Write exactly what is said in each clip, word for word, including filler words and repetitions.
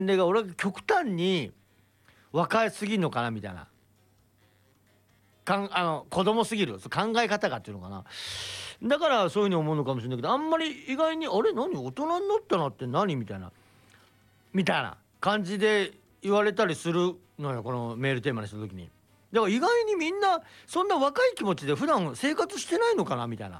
齢が俺が極端に若すぎんのかなみたいな、かんあの子供すぎる考え方がっていうのかな。だからそういうふうに思うのかもしれないけど、あんまり意外にあれ何大人になったなって何みたいなみたいな感じで言われたりするのよ、このメールテーマにした時に。だから意外にみんなそんな若い気持ちで普段生活してないのかなみたいな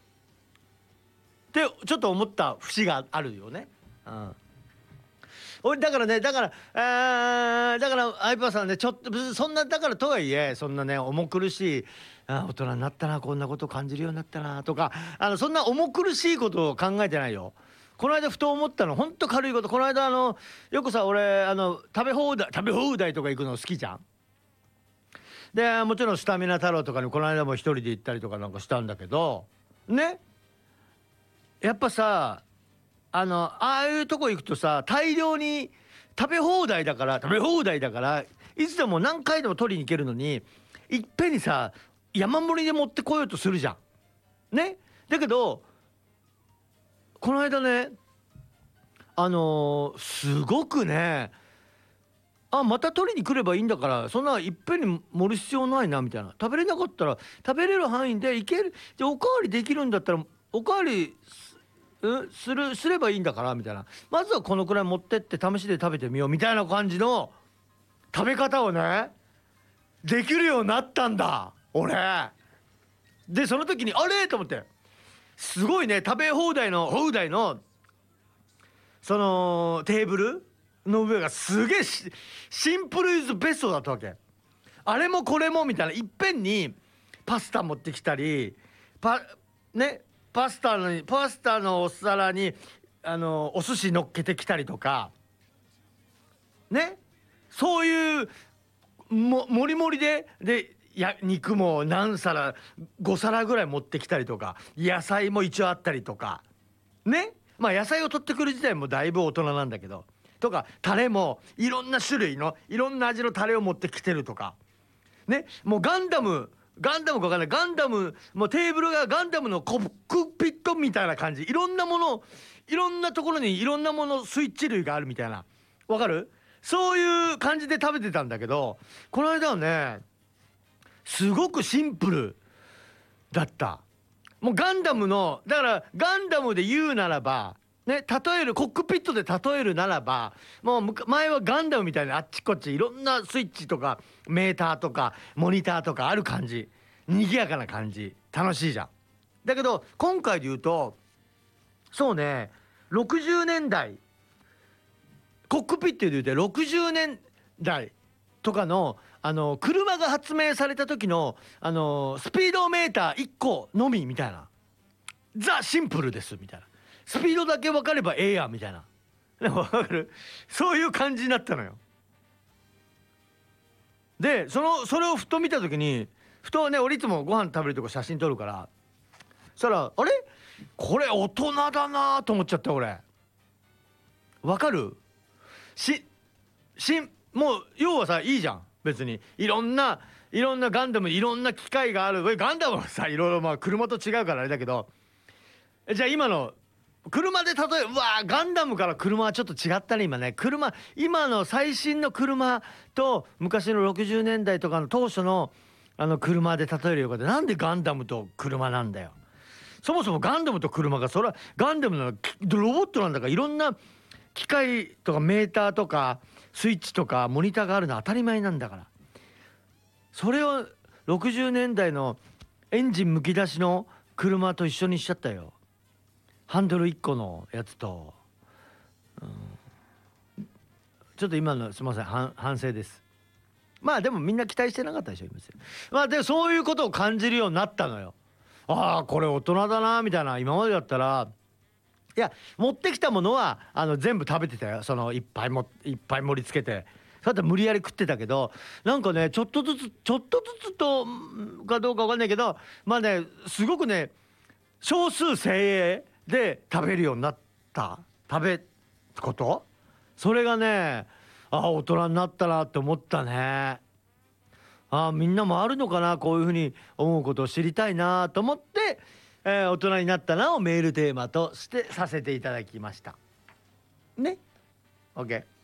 ってちょっと思った節があるよね。うん、俺だからね、だからあーだから相葉さんね、ちょっと別にそんなだからとはいえそんなね重苦しい、あ大人になったな、こんなことを感じるようになったなとか、あのそんな重苦しいことを考えてないよ。この間ふと思ったの、ほんと軽いこと。この間あのよくさ俺あの食べ放題食べ放題とか行くの好きじゃん。でもちろんスタミナ太郎とかにこの間も一人で行ったりとかなんかしたんだけどね、やっぱさあのああいうとこ行くとさ、大量に食べ放題だから食べ放題だからいつでも何回でも取りに行けるのに、いっぺんにさ山盛りで持ってこようとするじゃんね。だけどこの間ねあのー、すごくね、あまた取りに来ればいいんだからそんないっぺんに盛る必要ないなみたいな、食べれなかったら食べれる範囲でいける、じゃおかわりできるんだったらおかわりすするすればいいんだからみたいな、まずはこのくらい持ってって試しで食べてみようみたいな感じの食べ方をねできるようになったんだ俺で。その時にあれと思って、すごいね、食べ放題の放題のそのテーブルの上がすげえシンプルイズベストだったわけ。あれもこれもみたいな、いっぺんにパスタ持ってきたりパねパスタのパスタのお皿にあのお寿司乗っけてきたりとかね、そういうももりもりででや肉も何皿ご皿ぐらい持ってきたりとか、野菜も一応あったりとかね、まあ野菜を取ってくる時点もだいぶ大人なんだけどとか、タレもいろんな種類のいろんな味のタレを持ってきてるとかね、もうガンダムガンダムか分かんない、ガンダムもうテーブルがガンダムのコックピットみたいな感じ、いろんなものいろんなところにいろんなものスイッチ類があるみたいな、わかる？そういう感じで食べてたんだけど、この間はねすごくシンプルだった。もうガンダムのだからガンダムで言うならばね、例えるコックピットで例えるならば、もう前はガンダムみたいにあっちこっちいろんなスイッチとかメーターとかモニターとかある感じ、賑やかな感じ、楽しいじゃん。だけど今回で言うとそうね、ろくじゅうねんだいコックピットで言うとろくじゅうねんだいとかのあの車が発明された時のあのスピードメーターいっこのみみたいな、ザ・シンプルですみたいな、スピードだけ分かればええやんみたいな、分かる？そういう感じになったのよ。でそのそれをふと見た時に、ふとね俺いつもご飯食べるとこ写真撮るから、そしたらあれこれ大人だなと思っちゃった俺。分かる？ししもう要はさいいじゃん別に、いろんないろんなガンダムいろんな機械がある。ガンダムはさいろいろまあ車と違うからあれだけど、じゃあ今の車で例えうわガンダムから車はちょっと違ったね今ね。車今の最新の車と昔のろくじゅうねんだいとかの当初のあの車で例えるようで、なんでガンダムと車なんだよ。そもそもガンダムと車がそれはガンダムのロボットなんだから、いろんな機械とかメーターとかスイッチとかモニターがあるのは当たり前なんだから、それをろくじゅうねんだいのエンジンむき出しの車と一緒にしちゃったよ。ハンドルいっこのやつと、うん、ちょっと今のすいません反省です。まあでもみんな期待してなかったでしょ今。まあでそういうことを感じるようになったのよ。ああこれ大人だなみたいな。今までだったらいや持ってきたものはあの全部食べてたよ、そのいっぱいもいっぱい盛り付けて、そうやって無理やり食ってたけど、なんかねちょっとずつちょっとずつとかどうかわかんないけど、まあねすごくね少数精鋭で食べるようになった食べこと、それがねあ大人になったなって思ったね。あみんなもあるのかなこういうふうに思うことを知りたいなと思って、えー、大人になったなをメールテーマとしてさせていただきましたね。 OK